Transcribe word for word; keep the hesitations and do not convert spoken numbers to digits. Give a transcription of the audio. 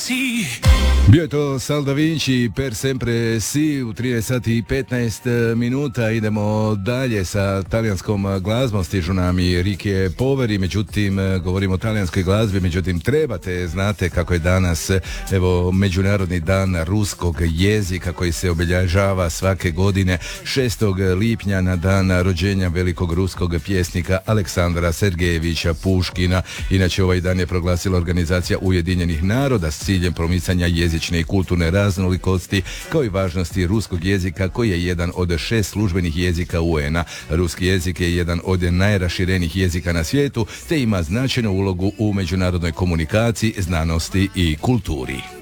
si. Bio je to Sal Da Vinci, Per sempre si, u trinaest sati i petnaest minuta. Idemo dalje sa talijanskom glazbom, stižu nam i Rike Poveri, međutim, govorimo o talijanskoj glazbi, međutim, trebate, znate kako je danas, evo, Međunarodni dan ruskog jezika koji se obilježava svake godine šestog lipnja na dan rođenja velikog ruskog pjesnika Aleksandra Sergejevića Puškina. Inače, ovaj dan je proglasila Organizacija Ujedinjenih naroda s ciljem promicanja jezične i kulturne raznolikosti, kao i važnosti ruskog jezika koji je jedan od šest službenih jezika U N-a. Ruski jezik je jedan od najraširenijih jezika na svijetu te ima značajnu ulogu u međunarodnoj komunikaciji, znanosti i kulturi.